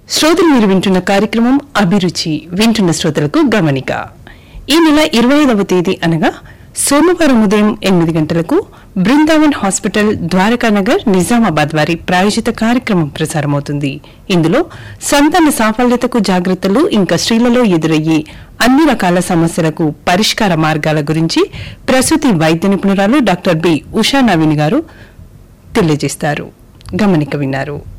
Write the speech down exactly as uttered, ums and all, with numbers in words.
శ్రోతలు మీరు వింటున్న కార్యక్రమం అభిరుచి. వింటున్న శ్రోతలకు గమనిక. ఈ నెల ఇరవై ఐదవ తేదీ అనగా సోమవారం ఉదయం ఎనిమిది గంటలకు బృందావన్ హాస్పిటల్ ద్వారకానగర్ నిజామాబాద్ వారి ప్రాయోజిత కార్యక్రమం ప్రసారమవుతుంది. ఇందులో సంతాన సాఫల్యతకు జాగ్రత్తలు, ఇంకా స్త్రీలలో ఎదురయ్యే అన్ని రకాల సమస్యలకు పరిష్కార మార్గాల గురించి ప్రసూతి వైద్య నిపుణురాలు డాక్టర్ బి ఉషా నవీన్ గారు తెలియజేస్తారు. గమనిక విన్నారు.